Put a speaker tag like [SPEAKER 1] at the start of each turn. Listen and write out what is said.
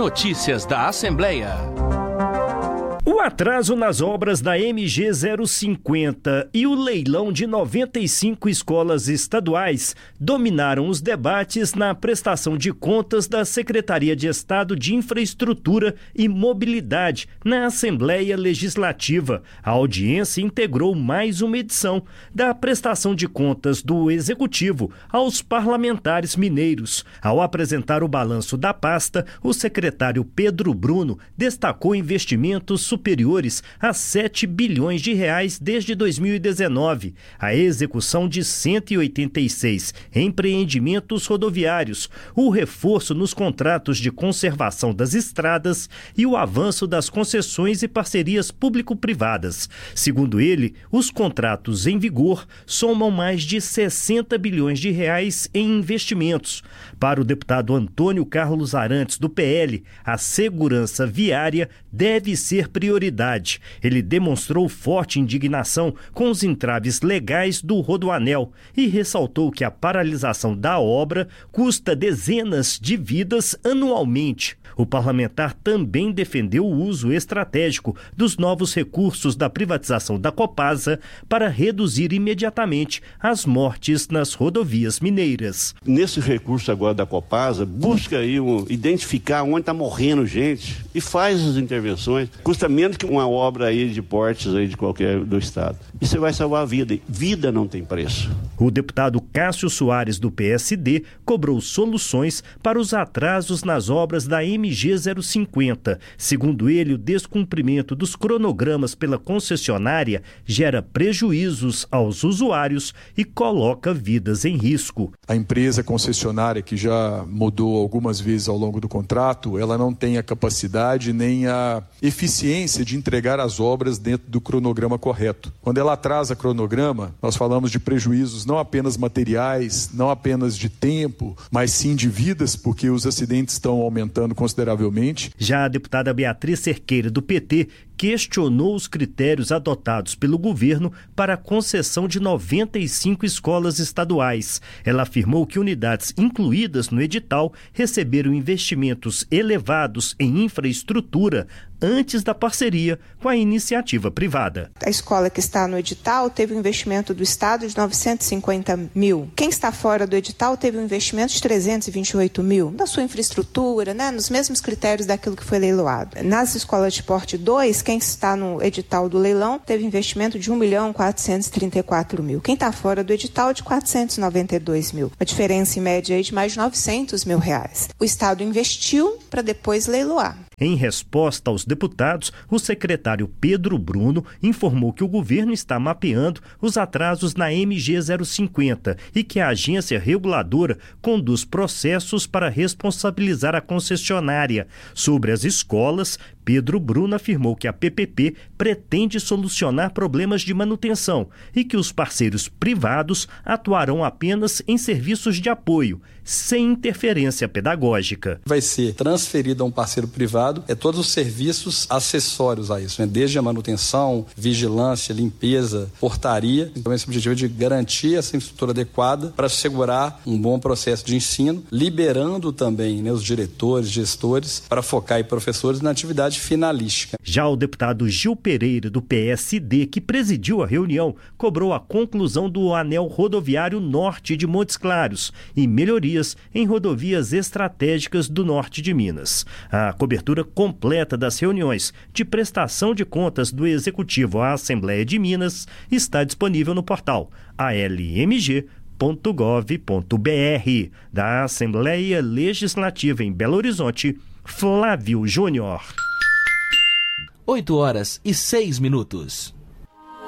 [SPEAKER 1] Notícias da Assembleia.
[SPEAKER 2] O atraso nas obras da MG 050 e o leilão de 95 escolas estaduais dominaram os debates na prestação de contas da Secretaria de Estado de Infraestrutura e Mobilidade na Assembleia Legislativa. A audiência integrou mais uma edição da prestação de contas do Executivo aos parlamentares mineiros. Ao apresentar o balanço da pasta, o secretário Pedro Bruno destacou investimentos superiores a 7 bilhões de reais desde 2019, a execução de 186 empreendimentos rodoviários, o reforço nos contratos de conservação das estradas e o avanço das concessões e parcerias público-privadas. Segundo ele, os contratos em vigor somam mais de 60 bilhões de reais em investimentos. Para o deputado Antônio Carlos Arantes, do PL, a segurança viária deve ser prioridade. Ele demonstrou forte indignação com os entraves legais do Rodoanel e ressaltou que a paralisação da obra custa dezenas de vidas anualmente. O parlamentar também defendeu o uso estratégico dos novos recursos da privatização da Copasa para reduzir imediatamente as mortes nas rodovias mineiras.
[SPEAKER 3] Nesse recurso agora da Copasa, busca aí identificar onde está morrendo gente e faz as intervenções. Custa menos que uma obra aí de portes aí de qualquer do estado. E você vai salvar a vida. Vida não tem preço.
[SPEAKER 2] O deputado Cássio Soares, do PSD, cobrou soluções para os atrasos nas obras da MG 050. Segundo ele, o descumprimento dos cronogramas pela concessionária gera prejuízos aos usuários e coloca vidas em risco.
[SPEAKER 4] A empresa concessionária, que já mudou algumas vezes ao longo do contrato, ela não tem a capacidade nem a eficiência de entregar as obras dentro do cronograma correto. Quando ela atrasa cronograma, nós falamos de prejuízos não apenas materiais, não apenas de tempo, mas sim de vidas, porque os acidentes estão aumentando consideravelmente.
[SPEAKER 2] Já a deputada Beatriz Cerqueira, do PT, questionou os critérios adotados pelo governo para a concessão de 95 escolas estaduais. Ela afirmou que unidades incluídas no edital receberam investimentos elevados em infraestrutura antes da parceria com a iniciativa privada.
[SPEAKER 5] A escola que está no edital teve um investimento do Estado de 950 mil. Quem está fora do edital teve um investimento de 328 mil na sua infraestrutura, nos mesmos critérios daquilo que foi leiloado. Nas escolas de porte 2, quem está no edital do leilão teve investimento de 1.434 mil. Quem está fora do edital de 492 mil. Uma diferença em média aí de mais de 900 mil reais. O Estado investiu para depois leiloar.
[SPEAKER 2] Em resposta aos deputados, o secretário Pedro Bruno informou que o governo está mapeando os atrasos na MG 050 e que a agência reguladora conduz processos para responsabilizar a concessionária. Sobre as escolas, Pedro Bruno afirmou que a PPP pretende solucionar problemas de manutenção e que os parceiros privados atuarão apenas em serviços de apoio, sem interferência pedagógica.
[SPEAKER 6] Vai ser transferido a um parceiro privado todos os serviços acessórios a isso, desde a manutenção, vigilância, limpeza, portaria. Então esse objetivo é de garantir essa infraestrutura adequada para assegurar um bom processo de ensino, liberando também os diretores, gestores, para focar em professores na atividade finalística.
[SPEAKER 2] Já o deputado Gil Pereira, do PSD, que presidiu a reunião, cobrou a conclusão do anel rodoviário norte de Montes Claros e melhorias em rodovias estratégicas do norte de Minas. A cobertura completa das reuniões de prestação de contas do Executivo à Assembleia de Minas está disponível no portal almg.gov.br. Da Assembleia Legislativa em Belo Horizonte, Flávio Júnior.
[SPEAKER 1] 8 horas e 6 minutos.